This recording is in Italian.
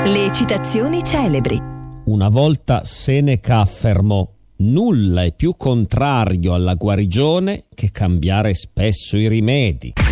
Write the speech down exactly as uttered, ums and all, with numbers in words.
Le citazioni celebri. Una volta Seneca affermò: nulla è più contrario alla guarigione che cambiare spesso i rimedi.